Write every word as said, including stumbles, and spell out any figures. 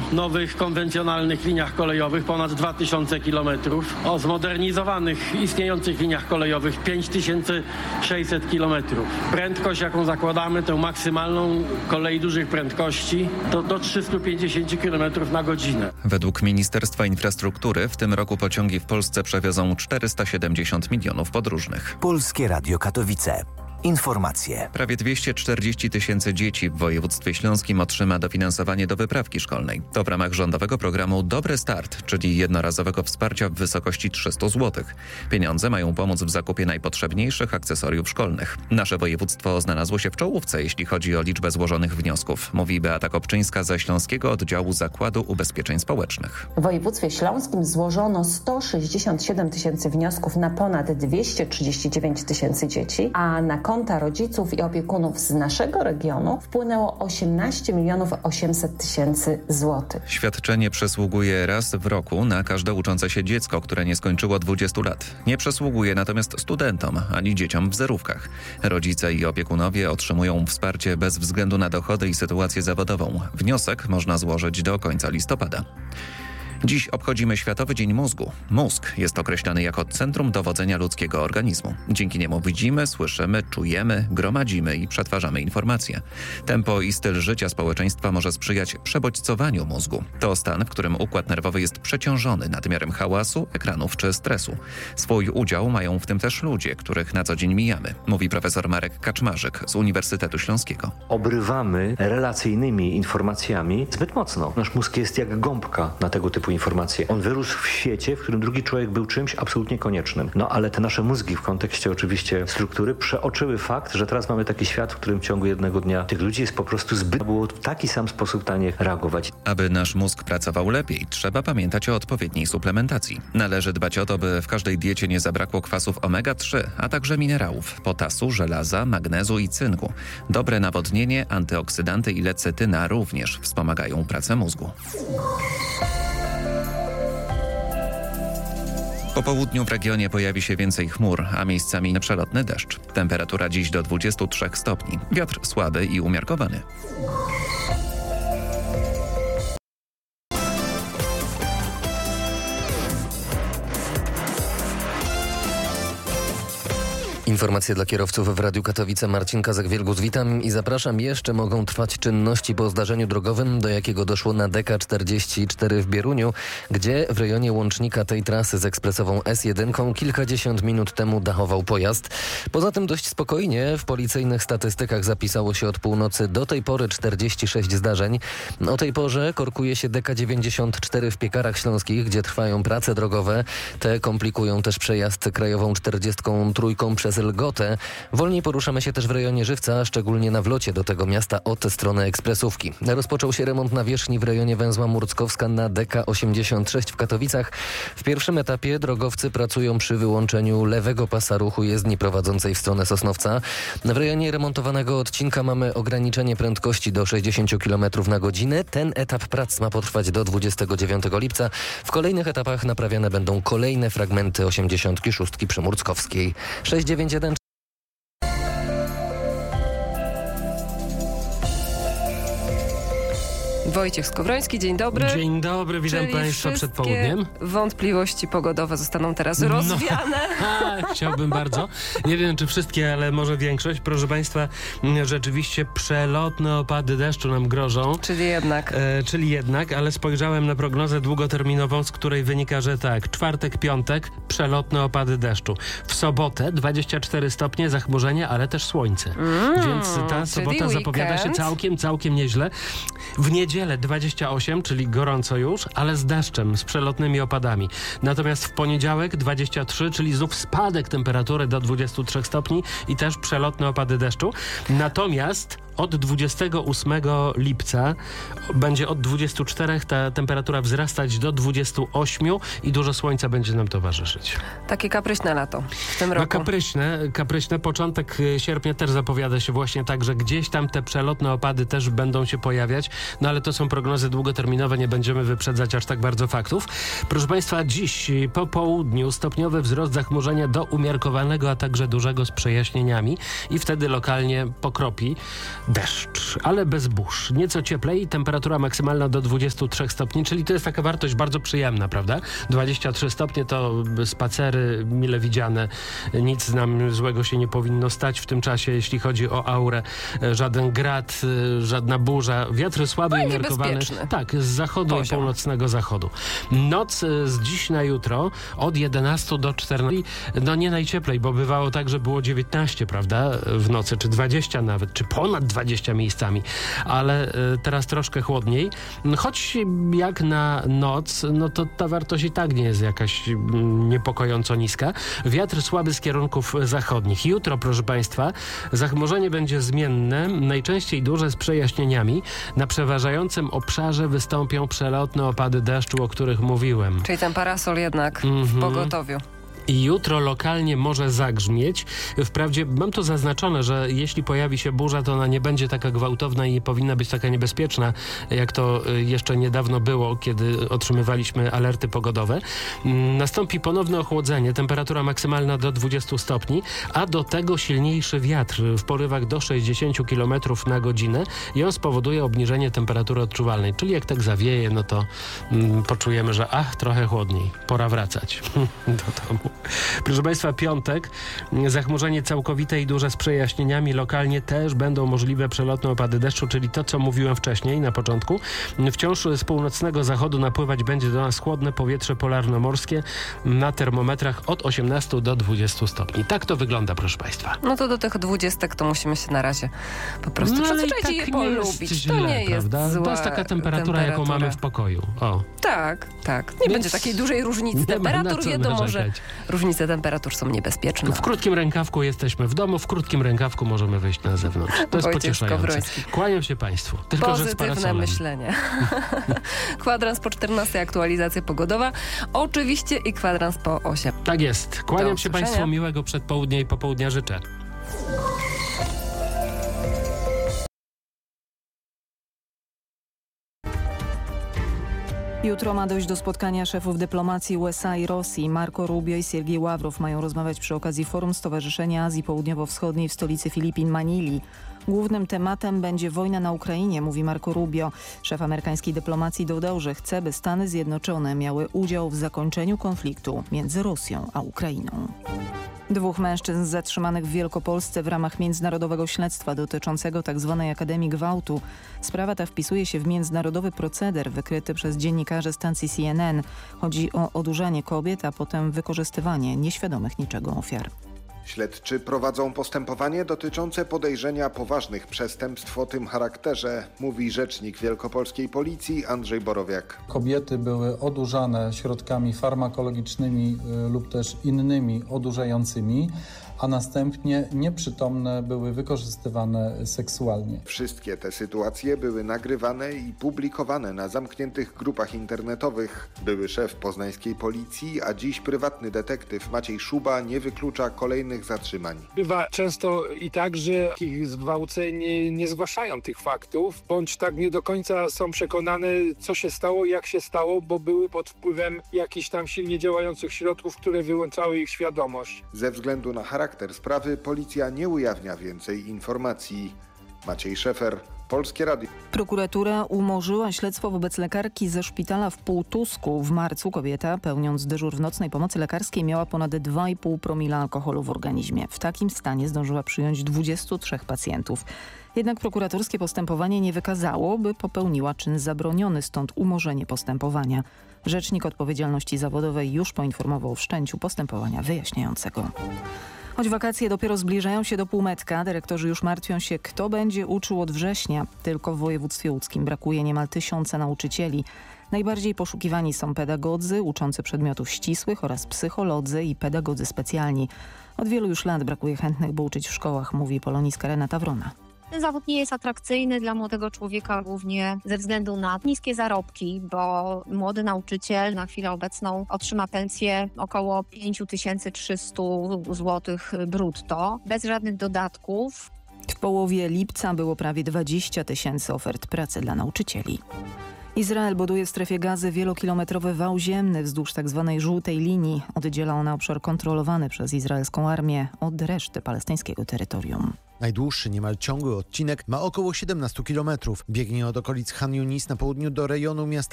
nowych, konwencjonalnych liniach kolejowych ponad dwa tysiące kilometrów, o zmodernizowanych, istniejących liniach kolejowych pięć tysięcy sześćset kilometrów. Prędkość, jaką zakładamy, tę maksymalną kolei dużych prędkości, to do trzysta pięćdziesiąt kilometrów na godzinę. Według Ministerstwa Infrastruktury w tym roku pociągi w Polsce przewiozą czterysta siedemdziesiąt milionów podróżnych. Polskie Radio Katowice. Informacje. Prawie dwieście czterdzieści tysięcy dzieci w województwie śląskim otrzyma dofinansowanie do wyprawki szkolnej. To w ramach rządowego programu Dobry Start, czyli jednorazowego wsparcia w wysokości trzysta złotych. Pieniądze mają pomóc w zakupie najpotrzebniejszych akcesoriów szkolnych. Nasze województwo znalazło się w czołówce, jeśli chodzi o liczbę złożonych wniosków, mówi Beata Kopczyńska ze Śląskiego Oddziału Zakładu Ubezpieczeń Społecznych. W województwie śląskim złożono sto sześćdziesiąt siedem tysięcy wniosków na ponad dwieście trzydzieści dziewięć tysięcy dzieci, a na konta rodziców i opiekunów z naszego regionu wpłynęło osiemnaście milionów osiemset tysięcy złotych. Świadczenie przysługuje raz w roku na każde uczące się dziecko, które nie skończyło dwudziestu lat. Nie przysługuje natomiast studentom ani dzieciom w zerówkach. Rodzice i opiekunowie otrzymują wsparcie bez względu na dochody i sytuację zawodową. Wniosek można złożyć do końca listopada. Dziś obchodzimy Światowy Dzień Mózgu. Mózg jest określany jako centrum dowodzenia ludzkiego organizmu. Dzięki niemu widzimy, słyszymy, czujemy, gromadzimy i przetwarzamy informacje. Tempo i styl życia społeczeństwa może sprzyjać przebodźcowaniu mózgu. To stan, w którym układ nerwowy jest przeciążony nadmiarem hałasu, ekranów czy stresu. Swój udział mają w tym też ludzie, których na co dzień mijamy, mówi profesor Marek Kaczmarzyk z Uniwersytetu Śląskiego. Obrywamy relacyjnymi informacjami zbyt mocno. Nasz mózg jest jak gąbka na tego typu informacje. On wyrósł w świecie, w którym drugi człowiek był czymś absolutnie koniecznym. No ale te nasze mózgi w kontekście oczywiście struktury przeoczyły fakt, że teraz mamy taki świat, w którym w ciągu jednego dnia tych ludzi jest po prostu zbyt, było w taki sam sposób w stanie reagować. Aby nasz mózg pracował lepiej, trzeba pamiętać o odpowiedniej suplementacji. Należy dbać o to, by w każdej diecie nie zabrakło kwasów omega trzy, a także minerałów, potasu, żelaza, magnezu i cynku. Dobre nawodnienie, antyoksydanty i lecytyna również wspomagają pracę mózgu. Po południu w regionie pojawi się więcej chmur, a miejscami przelotny deszcz. Temperatura dziś do dwudziestu trzech stopni. Wiatr słaby i umiarkowany. Informacje dla kierowców w Radiu Katowice. Marcin Kazak-Wielgus, witam i zapraszam. Jeszcze mogą trwać czynności po zdarzeniu drogowym, do jakiego doszło na D K czterdzieści cztery w Bieruniu, gdzie w rejonie łącznika tej trasy z ekspresową S jeden kilkadziesiąt minut temu dachował pojazd. Poza tym dość spokojnie w policyjnych statystykach zapisało się od północy do tej pory czterdzieści sześć zdarzeń. O tej porze korkuje się D K dziewięćdziesiąt cztery w Piekarach Śląskich, gdzie trwają prace drogowe. Te komplikują też przejazd krajową czterdziestką trójką przez Lgotę. Wolniej poruszamy się też w rejonie Żywca, szczególnie na wlocie do tego miasta od strony ekspresówki. Rozpoczął się remont nawierzchni w rejonie węzła Murckowska na D K osiemdziesiąt sześć w Katowicach. W pierwszym etapie drogowcy pracują przy wyłączeniu lewego pasa ruchu jezdni prowadzącej w stronę Sosnowca. W rejonie remontowanego odcinka mamy ograniczenie prędkości do sześćdziesiąt kilometrów na godzinę. Ten etap prac ma potrwać do dwudziestego dziewiątego lipca. W kolejnych etapach naprawiane będą kolejne fragmenty osiemdziesiątki szóstki przy Murckowskiej. sześć dziewięć jeden Wojciech Skowroński, dzień dobry. Dzień dobry, witam Czyli Państwa przed południem. Wątpliwości pogodowe zostaną teraz rozwiane. No, chciałbym bardzo. Nie wiem, czy wszystkie, ale może większość. Proszę Państwa, rzeczywiście przelotne opady deszczu nam grożą. Czyli jednak. E, czyli jednak, ale spojrzałem na prognozę długoterminową, z której wynika, że tak, czwartek, piątek, przelotne opady deszczu. W sobotę dwadzieścia cztery stopnie, zachmurzenie, ale też słońce. Mm, Więc ta sobota zapowiada się całkiem, całkiem nieźle. W niedzielę dwadzieścia osiem, czyli gorąco już, ale z deszczem, z przelotnymi opadami. Natomiast w poniedziałek dwadzieścia trzy, czyli znów spadek temperatury do dwudziestu trzech stopni i też przelotne opady deszczu. Natomiast od dwudziestego ósmego lipca będzie od dwudziestu czterech ta temperatura wzrastać do dwudziestu ośmiu i dużo słońca będzie nam towarzyszyć. Takie kapryśne lato w tym roku. No kapryśne, kapryśne. Początek sierpnia też zapowiada się właśnie tak, że gdzieś tam te przelotne opady też będą się pojawiać, no ale to są prognozy długoterminowe, nie będziemy wyprzedzać aż tak bardzo faktów. Proszę Państwa, dziś po południu stopniowy wzrost zachmurzenia do umiarkowanego, a także dużego z przejaśnieniami i wtedy lokalnie pokropi. deszcz, ale bez burz. Nieco cieplej, temperatura maksymalna do dwudziestu trzech stopni, czyli to jest taka wartość bardzo przyjemna, prawda? dwadzieścia trzy stopnie to spacery mile widziane. Nic nam złego się nie powinno stać w tym czasie, jeśli chodzi o aurę. Żaden grad, żadna burza. Wiatr słaby No i i umiarkowany. niebezpieczny. Tak, z zachodu Poziom. i północnego zachodu. Noc z dziś na jutro od jedenastu do czternastu. No nie najcieplej, bo bywało tak, że było dziewiętnaście, prawda? W nocy, czy dwadzieścia nawet, czy ponad dwadzieścia miejscami. Ale y, teraz troszkę chłodniej. Choć jak na noc, no to ta wartość i tak nie jest jakaś mm, niepokojąco niska. Wiatr słaby z kierunków zachodnich. Jutro, proszę Państwa, zachmurzenie będzie zmienne, najczęściej duże z przejaśnieniami. Na przeważającym obszarze wystąpią przelotne opady deszczu, o których mówiłem. Czyli ten parasol jednak w Mhm. pogotowiu. I jutro lokalnie może zagrzmieć. Wprawdzie mam tu zaznaczone, że jeśli pojawi się burza, to ona nie będzie taka gwałtowna i nie powinna być taka niebezpieczna, jak to y, jeszcze niedawno było, kiedy otrzymywaliśmy alerty pogodowe. Mm, Nastąpi ponowne ochłodzenie, temperatura maksymalna do dwudziestu stopni, a do tego silniejszy wiatr w porywach do sześćdziesięciu kilometrów na godzinę i on spowoduje obniżenie temperatury odczuwalnej. Czyli jak tak zawieje, no to mm, poczujemy, że ach, trochę chłodniej, pora wracać do domu. Proszę Państwa, piątek, zachmurzenie całkowite i duże z przejaśnieniami. Lokalnie też będą możliwe przelotne opady deszczu, czyli to, co mówiłem wcześniej na początku. Wciąż z północnego zachodu napływać będzie do nas chłodne powietrze polarnomorskie na termometrach od osiemnastu do dwudziestu stopni. Tak to wygląda, proszę Państwa. No to do tych dwudziestek to musimy się na razie po prostu No, ale i przyzwyczaić i tak je nie jest polubić. źle, to nie jest prawda? zła To jest taka temperatura, jaką temperatura. mamy w pokoju. O. Tak, tak. Nie Więc będzie takiej dużej różnicy nie ma na temperatur. co Wiadomo, że narzekać. różnice temperatur są niebezpieczne. W krótkim rękawku jesteśmy w domu, w krótkim rękawku możemy wyjść na zewnątrz. To jest Wojciech pocieszające. Skowroński. Kłaniam się Państwu, tylko że z Pozytywne parasolem. myślenie. Kwadrans po czternastej, aktualizacja pogodowa. Oczywiście i kwadrans po ósmej. Tak jest. Kłaniam Do się usłyszenia. Państwu, miłego przedpołudnia i popołudnia życzę. Jutro ma dojść do spotkania szefów dyplomacji U S A i Rosji. Marco Rubio i Siergiej Ławrow mają rozmawiać przy okazji forum Stowarzyszenia Azji Południowo-Wschodniej w stolicy Filipin, Manili. Głównym tematem będzie wojna na Ukrainie, mówi Marco Rubio. Szef amerykańskiej dyplomacji dodał, że chce, by Stany Zjednoczone miały udział w zakończeniu konfliktu między Rosją a Ukrainą. Dwóch mężczyzn zatrzymanych w Wielkopolsce w ramach międzynarodowego śledztwa dotyczącego tzw. Akademii Gwałtu. Sprawa ta wpisuje się w międzynarodowy proceder wykryty przez dziennikarzy stacji C N N. Chodzi o odurzanie kobiet, a potem wykorzystywanie nieświadomych niczego ofiar. Śledczy prowadzą postępowanie dotyczące podejrzenia poważnych przestępstw o tym charakterze, mówi rzecznik wielkopolskiej policji Andrzej Borowiak. Kobiety były odurzane środkami farmakologicznymi y, lub też innymi odurzającymi, a następnie nieprzytomne były wykorzystywane seksualnie. Wszystkie te sytuacje były nagrywane i publikowane na zamkniętych grupach internetowych. Były szef poznańskiej policji, a dziś prywatny detektyw Maciej Szuba nie wyklucza kolejnych zatrzymań. Bywa często i tak, że ich zgwałceni nie zgłaszają tych faktów, bądź tak nie do końca są przekonane, co się stało, jak się stało, bo były pod wpływem jakichś tam silnie działających środków, które wyłączały ich świadomość. Ze względu na charakter sprawy policja nie ujawnia więcej informacji. Maciej Szefer, Polskie Radio. Prokuratura umorzyła śledztwo wobec lekarki ze szpitala w Półtusku. W marcu kobieta, pełniąc dyżur w nocnej pomocy lekarskiej, miała ponad dwa i pół promila alkoholu w organizmie. W takim stanie zdążyła przyjąć dwudziestu trzech pacjentów. Jednak prokuratorskie postępowanie nie wykazało, by popełniła czyn zabroniony, stąd umorzenie postępowania. Rzecznik Odpowiedzialności Zawodowej już poinformował o wszczęciu postępowania wyjaśniającego. Choć wakacje dopiero zbliżają się do półmetka, dyrektorzy już martwią się, kto będzie uczył od września. Tylko w województwie łódzkim brakuje niemal tysiąca nauczycieli. Najbardziej poszukiwani są pedagodzy uczący przedmiotów ścisłych oraz psycholodzy i pedagodzy specjalni. Od wielu już lat brakuje chętnych, by uczyć w szkołach, mówi polonistka Renata Wrona. Ten zawód nie jest atrakcyjny dla młodego człowieka głównie ze względu na niskie zarobki, bo młody nauczyciel na chwilę obecną otrzyma pensję około pięć tysięcy trzysta złotych brutto, bez żadnych dodatków. W połowie lipca było prawie dwadzieścia tysięcy ofert pracy dla nauczycieli. Izrael buduje w strefie Gazy wielokilometrowy wał ziemny wzdłuż tzw. żółtej linii. Oddziela ona obszar kontrolowany przez izraelską armię od reszty palestyńskiego terytorium. Najdłuższy, niemal ciągły odcinek ma około siedemnaście kilometrów. Biegnie od okolic Chan Yunis na południu do rejonu miasta